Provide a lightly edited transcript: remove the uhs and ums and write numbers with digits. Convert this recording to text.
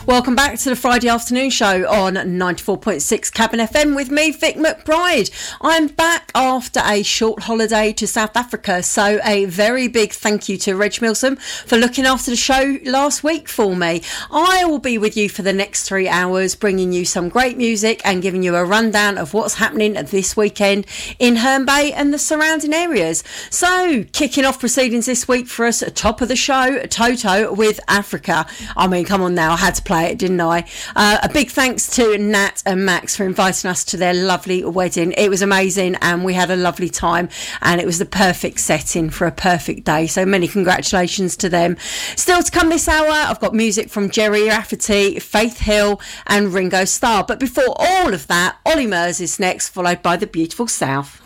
Welcome back to the Friday afternoon show on 94.6 Cabin FM with me, Vic McBride. I'm back after a short holiday to South Africa, so a very big thank you to Reg Milsom for looking after the show last week for me. I will be with you for the next 3 hours, bringing you some great music and giving you a rundown of what's happening this weekend in Herne Bay and the surrounding areas. So, kicking off proceedings this week for us, top of the show, Toto with Africa. I mean, come on now, I had to play it, didn't I? A big thanks to Nat and Max for inviting us to their lovely wedding. It was amazing and we had a lovely time, and it was the perfect setting for a perfect day. So many congratulations to them. Still to come this hour, I've got music from Jerry Rafferty, Faith Hill and Ringo Starr. But before all of that, Ollie Murs is next, followed by The Beautiful South.